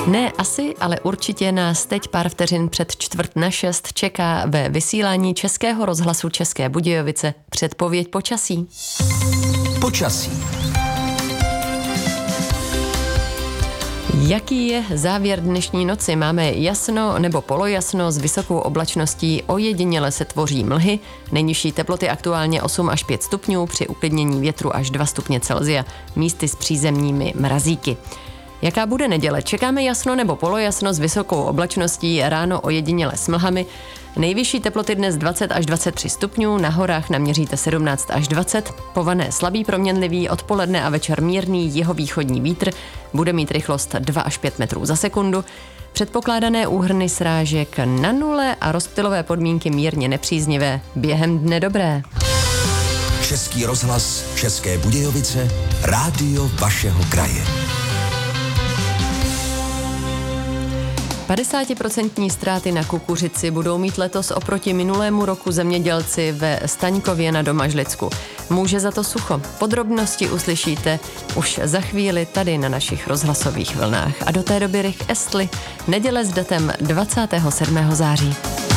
Ne asi, ale určitě nás teď pár vteřin před 5:45 čeká ve vysílání Českého rozhlasu České Budějovice předpověď počasí. Počasí. Jaký je závěr dnešní noci? Máme jasno nebo polojasno s vysokou oblačností, ojediněle se tvoří mlhy, nejnižší teploty aktuálně 8 až 5 stupňů, při uklidnění větru až 2 stupně Celsia, místy s přízemními mrazíky. Jaká bude neděle? Čekáme jasno nebo polojasno s vysokou oblačností, ráno ojediněle s mlhami. Nejvyšší teploty dnes 20 až 23 stupňů, na horách naměříte 17 až 20, pované slabý proměnlivý, odpoledne a večer mírný jihovýchodní vítr, bude mít rychlost 2 až 5 metrů za sekundu. Předpokládané úhrny srážek na nule a rozptylové podmínky mírně nepříznivé, během dne dobré. Český rozhlas České Budějovice, rádio vašeho kraje. 50% ztráty na kukuřici budou mít letos oproti minulému roku zemědělci ve Staňkově na Domažlicku. Může za to sucho. Podrobnosti uslyšíte už za chvíli tady na našich rozhlasových vlnách. A do té doby Rych Estli, neděle s datem 27. září.